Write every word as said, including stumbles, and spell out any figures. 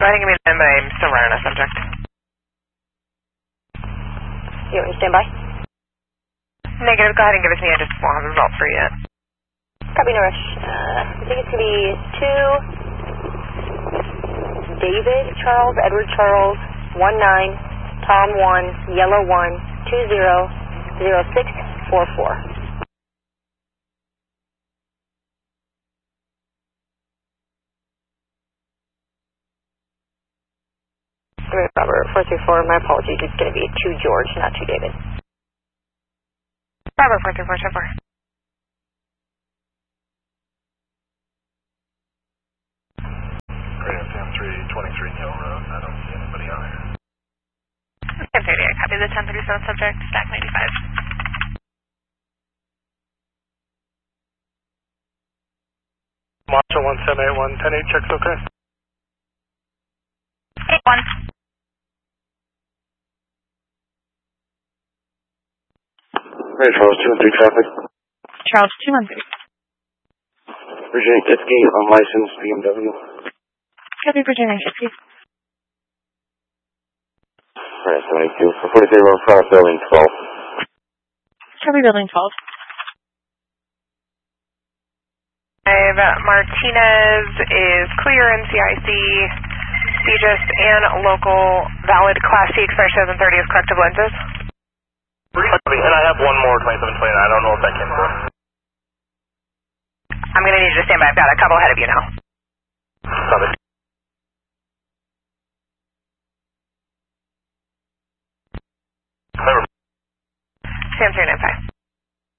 Go ahead and give me the name, but I'm still running a subject. You want me to stand by? Negative, go ahead and give it to me. I just won't have a result for you yet. Copy, no rush. Uh, I think it's going to be two David Charles, Edward Charles, one nine, Tom one, Yellow one, two zero, zero six four four. Three Robert, four three four, my apologies, it's going to be two George, not two David. Robert, four three four, so far. Great, Sam three twenty-three Hill Road, I don't see anybody on here. ten thirty-eight, copy the ten thirty-seven subject, stack ninety-five. Marshall one seven eight one, ten eight, checks okay? eight one. Right, Charles, two one three traffic. Charles, two one three. Virginia Kitsky, unlicensed B M W. Copy, Virginia Kitsky. Right, seventy-two, for forty-three Road, front of building twelve. Copy, building twelve. Five, Martinez is clear in C I C, Regis and local, valid Class C expired seven thirty is corrective lenses. And I have one more twenty-seven twenty, I don't know if that came through. I'm going to need you to stand by. I've got a couple ahead of you now. Copy. Sam three nine five.